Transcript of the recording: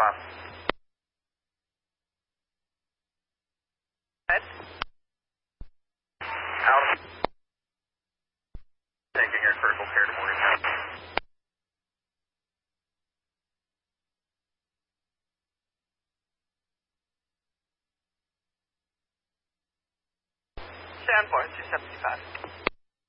Ed? Out. Taking your critical care to Morgantown. Stand point, 275.